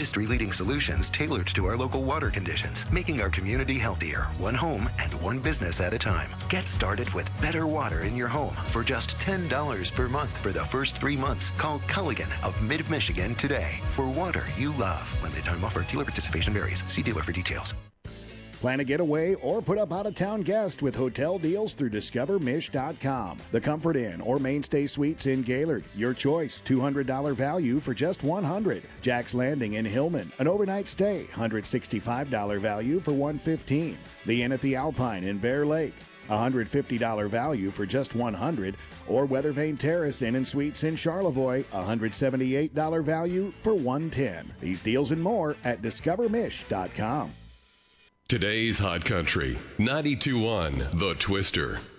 industry-leading solutions tailored to our local water conditions, making our community healthier, one home and one business at a time. Get started with better water in your home for just $10 per month for the first 3 months. Call Culligan of Mid-Michigan today for water you love. Limited time offer. Dealer participation varies. See dealer for details. Plan a getaway or put up out-of-town guests with hotel deals through DiscoverMish.com. The Comfort Inn or Mainstay Suites in Gaylord. Your choice, $200 value for just $100. Jack's Landing in Hillman, an overnight stay, $165 value for $115. The Inn at the Alpine in Bear Lake, $150 value for just $100, or Weathervane Terrace Inn and Suites in Charlevoix, $178 value for $110. These deals and more at DiscoverMish.com. Today's Hot Country, 92.1 The Twister.